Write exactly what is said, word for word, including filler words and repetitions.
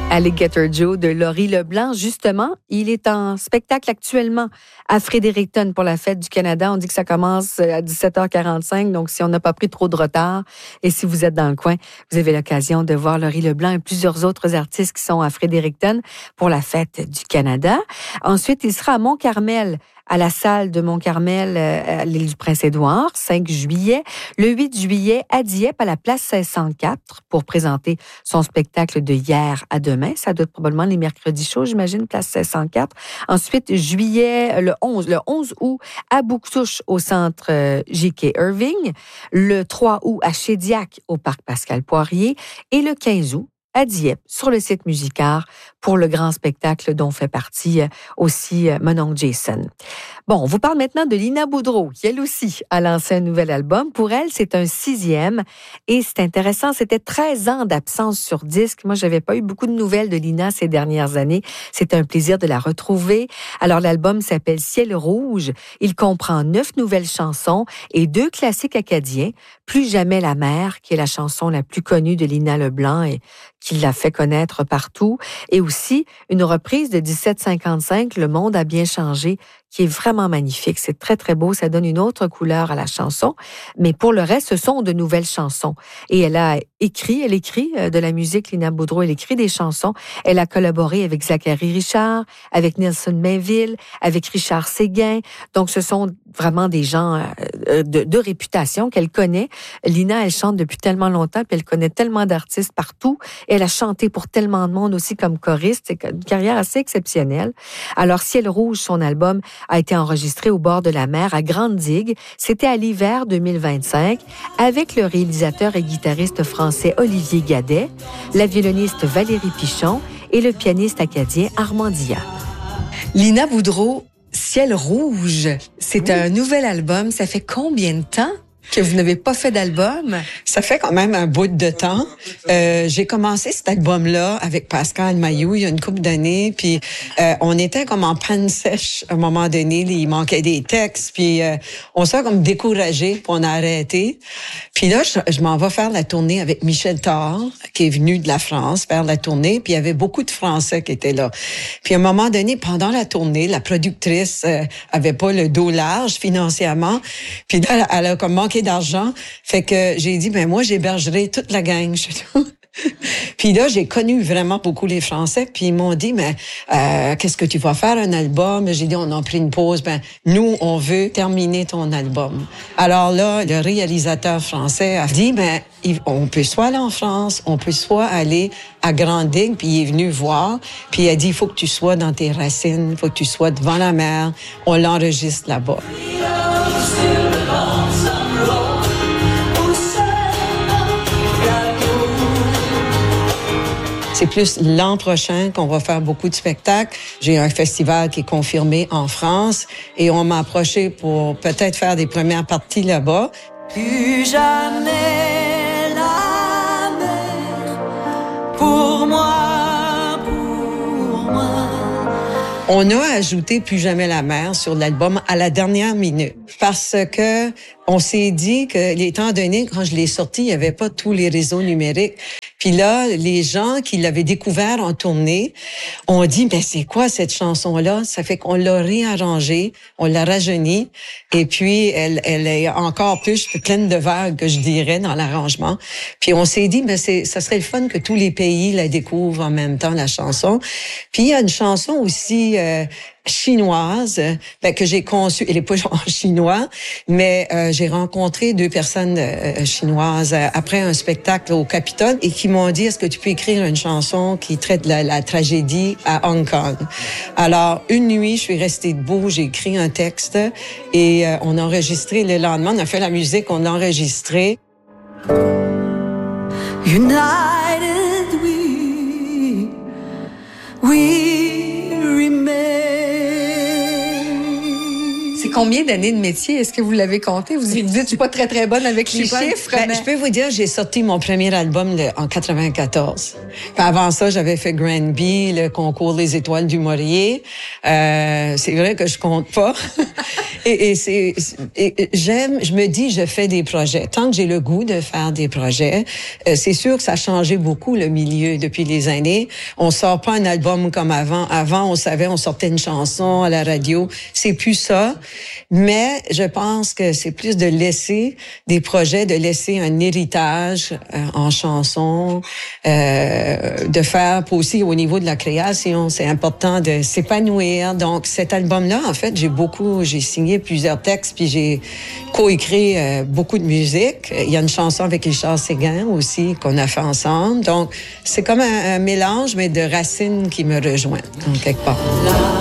Alligator Joe de Laurie Leblanc, justement, il est en spectacle actuellement à Fredericton pour la Fête du Canada. On dit que ça commence à dix-sept heures quarante-cinq, donc si on n'a pas pris trop de retard et si vous êtes dans le coin, vous avez l'occasion de voir Laurie Leblanc et plusieurs autres artistes qui sont à Fredericton pour la Fête du Canada. Ensuite, il sera à Mont-Carmel, à la salle de Mont-Carmel à l'île du Prince-Édouard, cinq juillet. Le huit juillet, à Dieppe, à la place cinq cent quatre, pour présenter son spectacle de hier à demain. Ça doit être probablement les mercredis chauds, j'imagine, place cinq cent quatre. Ensuite, juillet, le onze, le onze août, à Bouctouche, au centre J K. Irving. Le trois août, à Chédiac, au parc Pascal-Poirier. Et le quinze août, à Dieppe, sur le site Musicart, pour le grand spectacle dont fait partie aussi mon oncle Jason. Bon, on vous parle maintenant de Lina Boudreau, qui elle aussi a lancé un nouvel album. Pour elle, c'est un sixième et c'est intéressant, c'était treize ans d'absence sur disque. Moi, j'avais pas eu beaucoup de nouvelles de Lina ces dernières années. C'est un plaisir de la retrouver. Alors, l'album s'appelle Ciel rouge. Il comprend neuf nouvelles chansons et deux classiques acadiens. Plus jamais la mer, qui est la chanson la plus connue de Lina Leblanc et qui l'a fait connaître partout. Et aussi une reprise de dix-sept cinquante-cinq, Le monde a bien changé, qui est vraiment magnifique. C'est très, très beau. Ça donne une autre couleur à la chanson. Mais pour le reste, ce sont de nouvelles chansons. Et elle a écrit, elle écrit de la musique, Lina Boudreau. Elle écrit des chansons. Elle a collaboré avec Zachary Richard, avec Nelson Mainville, avec Richard Séguin. Donc, ce sont vraiment des gens de, de réputation qu'elle connaît. Lina, elle chante depuis tellement longtemps, puis elle connaît tellement d'artistes partout. Et elle a chanté pour tellement de monde aussi comme choriste. C'est une carrière assez exceptionnelle. Alors, Ciel rouge, son album, a été enregistré au bord de la mer à Grande-Digue. C'était à l'hiver deux mille vingt-cinq avec le réalisateur et guitariste français Olivier Gadet, la violoniste Valérie Pichon et le pianiste acadien Armand Diane. Lina Boudreau, Ciel rouge, c'est oui. Un nouvel album. Ça fait combien de temps que vous n'avez pas fait d'album? Ça fait quand même un bout de temps. Euh, j'ai commencé cet album-là avec Pascal Mailloux il y a une couple d'années, puis euh, on était comme en panne sèche à un moment donné. Il manquait des textes, puis euh, on s'est comme découragé, puis on a arrêté. Puis là, je, je m'en vais faire la tournée avec Michel Thor, qui est venu de la France faire la tournée, puis il y avait beaucoup de Français qui étaient là. Puis à un moment donné, pendant la tournée, la productrice euh, avait pas le dos large financièrement, puis là, elle a comme manqué d'argent. Fait que j'ai dit, ben moi, j'hébergerai toute la gang chez nous. Puis là, j'ai connu vraiment beaucoup les Français. Puis ils m'ont dit, mais euh, qu'est-ce que tu vas faire, un album? J'ai dit, on a pris une pause. Ben nous, on veut terminer ton album. Alors là, le réalisateur français a dit, ben on peut soit aller en France, on peut soit aller à Grande-Digue. Puis il est venu voir. Puis il a dit, il faut que tu sois dans tes racines, il faut que tu sois devant la mer. On l'enregistre là-bas. C'est plus l'an prochain qu'on va faire beaucoup de spectacles. J'ai un festival qui est confirmé en France et on m'a approché pour peut-être faire des premières parties là-bas. Plus jamais la mer pour moi, pour moi. On a ajouté Plus jamais la mer sur l'album à la dernière minute parce que on s'est dit que, étant donné, quand je l'ai sorti, il n'y avait pas tous les réseaux numériques. Puis là, les gens qui l'avaient découvert en tournée ont dit, ben c'est quoi cette chanson-là? Ça fait qu'on l'a réarrangée, on l'a rajeunie, et puis elle, elle est encore plus pleine de vagues, que je dirais, dans l'arrangement. Puis on s'est dit, ben c'est, ça serait le fun que tous les pays la découvrent en même temps, la chanson. Puis il y a une chanson aussi euh, chinoise, ben, que j'ai conçue. Elle est pas en chinois, mais euh, j'ai rencontré deux personnes euh, chinoises euh, après un spectacle au Capitole et qui m'ont dit, est-ce que tu peux écrire une chanson qui traite de la, la tragédie à Hong Kong? Alors, une nuit, je suis restée debout, j'ai écrit un texte et euh, on a enregistré le lendemain. On a fait la musique, on l'a enregistré. United we, we remain. C'est Combien d'années de métier? Est-ce que vous l'avez compté? Vous dites, je suis pas très, très bonne avec les pas- chiffres. ben, mais... Je peux vous dire, j'ai sorti mon premier album le- en quatre-vingt-quatorze. Puis avant ça, j'avais fait Granby, le concours Les Étoiles du Maurier. Euh, c'est vrai que je compte pas. et, et c'est, et j'aime, je me dis, je fais des projets. Tant que j'ai le goût de faire des projets, euh, c'est sûr que ça a changé beaucoup le milieu depuis les années. On sort pas un album comme avant. Avant, on savait, on sortait une chanson à la radio. C'est plus ça. Mais je pense que c'est plus de laisser des projets, de laisser un héritage euh, en chansons, euh, de faire aussi au niveau de la création. C'est important de s'épanouir. Donc, cet album-là, en fait, j'ai beaucoup, j'ai signé plusieurs textes, puis j'ai coécrit euh, beaucoup de musique. Il y a une chanson avec Richard Séguin aussi qu'on a fait ensemble. Donc, c'est comme un, un mélange, mais de racines qui me rejoignent, en quelque part.